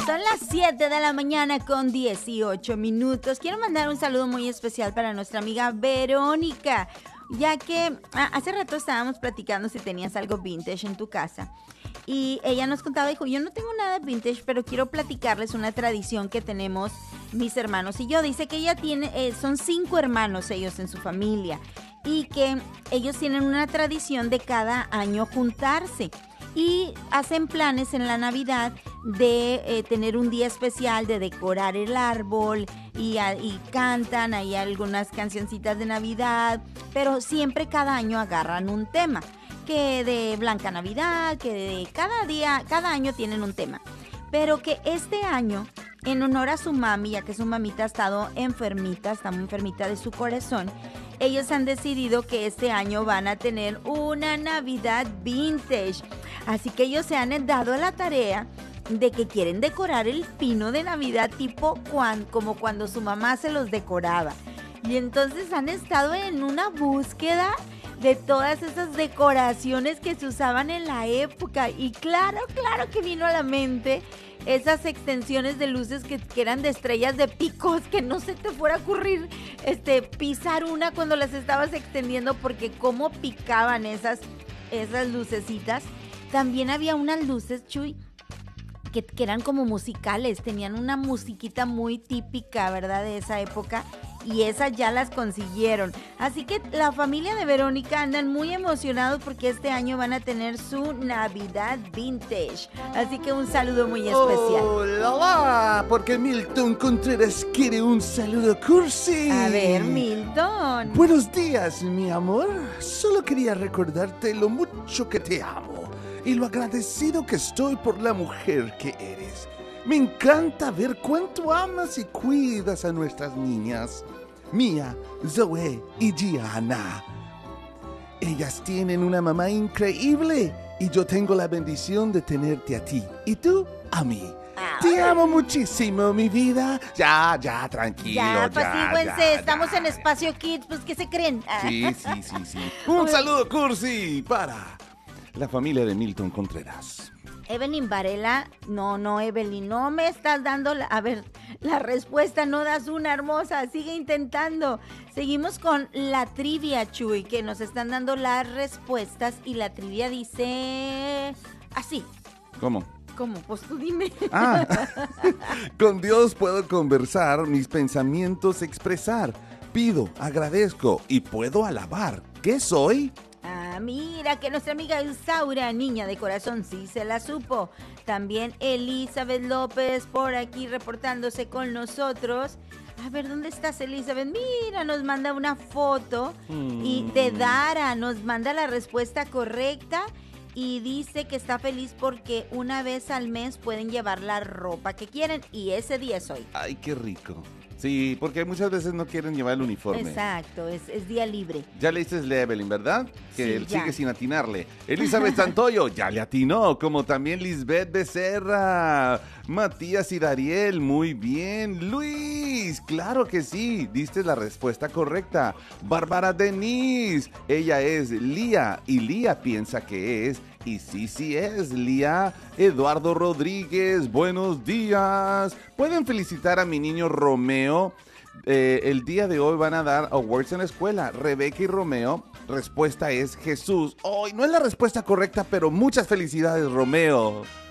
Son las 7 de la mañana con 18 minutos. Quiero mandar un saludo muy especial para nuestra amiga Verónica, ya que hace rato estábamos platicando si tenías algo vintage en tu casa. Y ella nos contaba, dijo, yo no tengo nada vintage, pero quiero platicarles una tradición que tenemos mis hermanos y yo. Dice que ella tiene, son 5 hermanos ellos en su familia y que ellos tienen una tradición de cada año juntarse. Y hacen planes en la Navidad de tener un día especial, de decorar el árbol y cantan ahí algunas cancioncitas de Navidad, pero siempre cada año agarran un tema, que de Blanca Navidad, que de cada año tienen un tema. Pero que este año, en honor a su mami, ya que su mamita ha estado enfermita, está muy enfermita de su corazón, ellos han decidido que este año van a tener una Navidad vintage. Así que ellos se han dado a la tarea de que quieren decorar el pino de Navidad tipo como cuando su mamá se los decoraba. Y entonces han estado en una búsqueda de todas esas decoraciones que se usaban en la época. Y claro que vino a la mente esas extensiones de luces que eran de estrellas de picos, que no se te fuera a ocurrir pisar una cuando las estabas extendiendo, porque cómo picaban esas lucecitas. También había unas luces, Chuy, que eran como musicales, tenían una musiquita muy típica, ¿verdad?, de esa época, y esas ya las consiguieron. Así que la familia de Verónica andan muy emocionados porque este año van a tener su Navidad vintage. Así que un saludo muy especial. ¡Hola! Porque Milton Contreras quiere un saludo cursi. A ver, Milton. Buenos días, mi amor. Solo quería recordarte lo mucho que te amo y lo agradecido que estoy por la mujer que eres. Me encanta ver cuánto amas y cuidas a nuestras niñas, Mía, Zoe y Gianna. Ellas tienen una mamá increíble y yo tengo la bendición de tenerte a ti y tú a mí. Te amo muchísimo, mi vida. Ya, tranquilo. Ya, apacíguense, estamos en Espacio Kids, pues, ¿qué se creen? Sí. Un saludo cursi para la familia de Milton Contreras. Evelyn Varela, no, Evelyn, no me estás dando la respuesta, no das una, hermosa, sigue intentando. Seguimos con la trivia, Chuy, que nos están dando las respuestas y la trivia dice así. ¿Cómo? Pues tú dime. Con Dios puedo conversar, mis pensamientos expresar. Pido, agradezco y puedo alabar. ¿Qué soy? Mira que nuestra amiga Isaura, niña de corazón, sí se la supo. También Elizabeth López por aquí reportándose con nosotros. A ver, ¿dónde estás, Elizabeth? Mira, nos manda una foto y de Dara nos manda la respuesta correcta y dice que está feliz porque una vez al mes pueden llevar la ropa que quieren y ese día es hoy. Ay, qué rico. Sí, porque muchas veces no quieren llevar el uniforme. Exacto, es día libre. Ya leíste el de Evelyn, ¿verdad? Que Sí, él ya. sigue sin atinarle. Elizabeth Santoyo, ya le atinó, como también Lisbeth Becerra, Matías y Dariel, muy bien. Luis, claro que sí, diste la respuesta correcta. Bárbara Denise, ella es Lía y Lía piensa que es. Y sí es, Lía. Eduardo Rodríguez, buenos días. ¿Pueden felicitar a mi niño Romeo? El día de hoy van a dar awards en la escuela. Rebeca y Romeo, respuesta es Jesús. Hoy no es la respuesta correcta, pero muchas felicidades, Romeo.